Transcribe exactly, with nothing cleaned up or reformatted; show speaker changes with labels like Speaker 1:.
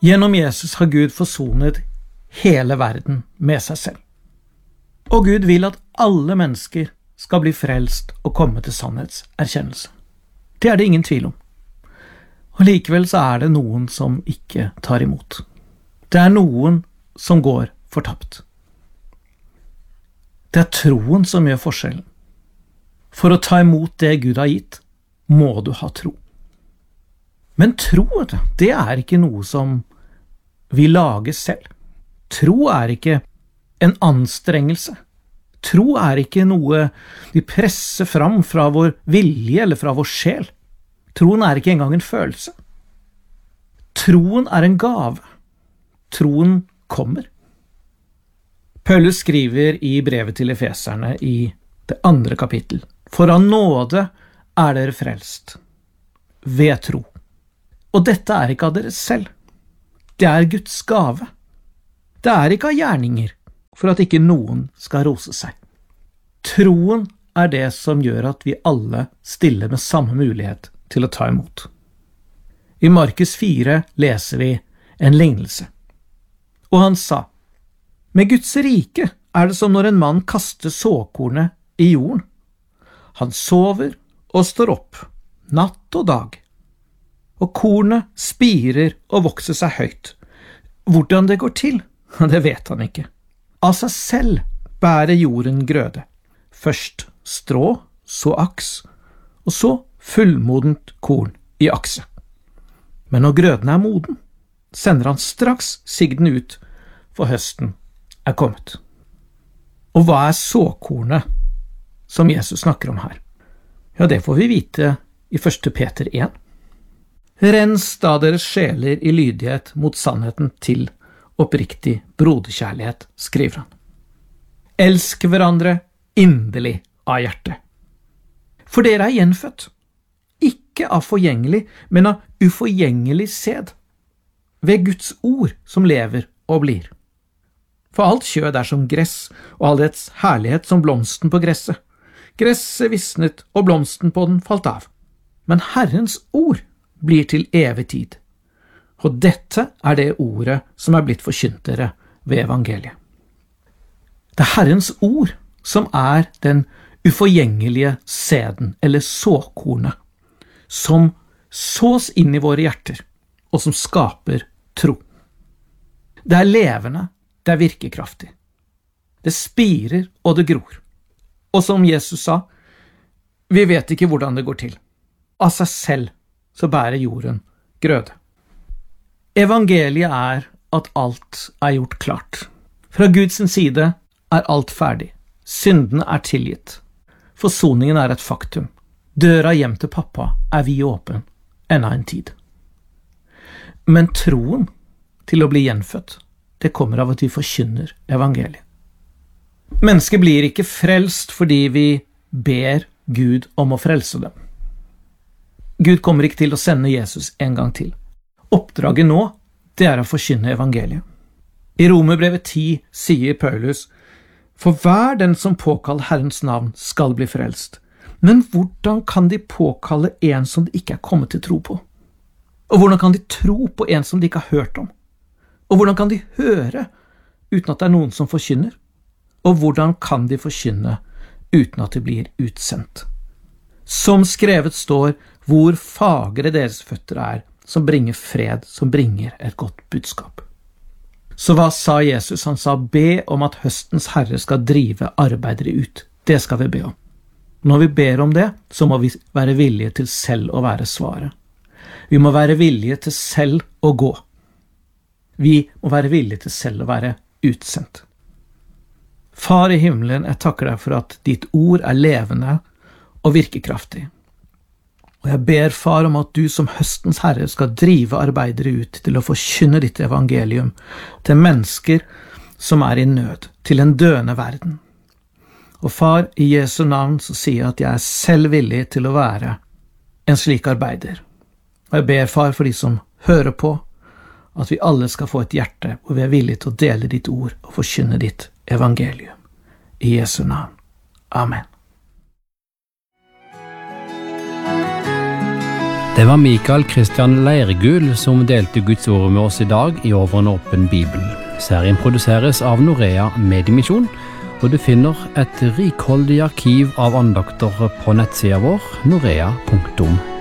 Speaker 1: Gjennom Jesus har Gud forsonet hele verden med seg selv. Og Gud vil at alle mennesker skal bli frelst og komme til sannhetserkjennelse. Det er det ingen tvil om. Og likevel så er det noen som ikke tar imot. Det er noen som går fortapt. Det er troen som gjør forskjellen. For å ta imot det Gud har gitt, må du ha tro. Men tro, det er ikke noe som vi lager selv. Tro er ikke en anstrengelse. Tro er ikke noe vi presser fram fra vår vilje eller fra vår sjel. Troen er ikke engang en følelse. Troen er en gave. Troen kommer. Paulus skriver i brevet til Efeserne i det andre kapittel: For av nåde er dere frelst, ved tro. Og dette er ikke av dere selv. Det er Guds gave. Det er ikke av gjerninger, for at ikke noen skal rose seg. Troen er det som gjør at vi alle stiller med samme mulighet til å ta imot. I Markus fire leser vi en lignelse. Og han sa: Med Guds rike er det som når en mann kaster såkornet i jorden. Han sover og står opp, natt og dag. Og kornet spirer og vokser seg høyt. Hvordan det går til, det vet han ikke. Av seg selv bærer jorden grøde. Først strå, så aks, og så fullmodent korn i akse. Men når grøden er moden, sender han straks sigden ut, for høsten er kommet. Og hva er såkornet som Jesus snakker om her? Ja, det får vi vite i første Peter én. Rens da deres sjeler i lydighet mot sannheten til oppriktig broderkjærlighet, skriver han. Elsk hverandre inderlig av hjertet. For dere er gjenfødt, ikke av forgjengelig, men av uforgjengelig sæd, ved Guds ord som lever og blir. For alt kjød er som gress, og all dets herlighet som blomsten på gresset. Gresset visnet, og blomsten på den falt av. Men Herrens ord blir til evig tid. Og dette er det ordet som er blitt forkynt dere ved evangeliet. Det er Herrens ord som er den uforgjengelige sæden, eller såkornet, som sås inn i våre hjerter, og som skaper tro. Det er levende, det er virkekraftig. Det spirer og det gror. Og som Jesus sa, vi vet ikke hvordan det går til. Av seg selv så bærer jorden grøde. Evangeliet er at alt er gjort klart. Fra Guds side er alt ferdig. Syndene er tilgitt. Forsoningen er et faktum. Døra hjem til pappa er vid åpen, enda en tid. Men troen til å bli gjenfødt, det kommer av at vi forkynner evangeliet. Mennesker blir ikke frelst fordi vi ber Gud om å frelse dem. Gud kommer ikke til å sende Jesus en gang til. Oppdraget nå, det er å forkynne evangeliet. I Romerbrevet ti sier Paulus: For hver den som påkaller Herrens navn skal bli frelst. Men hvordan kan de påkalle en som de ikke er kommet til tro på? Og hvordan kan de tro på en som de ikke har hørt om? Og hvordan kan de høre uten at det er noen som forkynner? Og hvordan kan de forkynne uten at de blir utsendt? Som skrevet står, hvor fagre deres føtter er, som bringer fred, som bringer et godt budskap. Så hva sa Jesus? Han sa, be om at høstens herre skal drive arbeidere ut. Det skal vi be om. Når vi ber om det, så må vi være villige til selv å være svaret. Vi må være villige til selv å gå. Vi må være villige til selv å være utsendt. Far i himmelen, jeg takker deg for at ditt ord er levende og virkekraftig. Og jeg ber, far, om at du som høstens herre skal drive arbeidere ut til å forkynne ditt evangelium til mennesker som er i nød, til en døende verden. Og far, i Jesu navn så sier jeg at jeg er selv villig til å være en slik arbeider. Og jeg ber, far, for de som hører på, at vi alle skal få et hjerte hvor vi er villige til å dele ditt ord og forkynne ditt evangelium. I Jesu navn. Amen.
Speaker 2: Det var Mikael Kristian Leirgul som delte Guds ord med oss i dag i Over en åpen bibel. Serien produseres av Norea Mediemisjon, og du finner et rikholdig arkiv av andakter på nettsida vår norea punktum